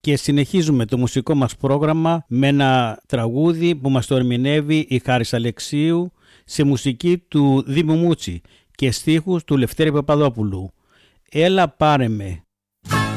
Και συνεχίζουμε το μουσικό μας πρόγραμμα με ένα τραγούδι που μας το ερμηνεύει η Χάρης Αλεξίου σε μουσική του Δήμου Μούτσι και στίχους του Λευτέρη Παπαδόπουλου. Έλα πάρε με.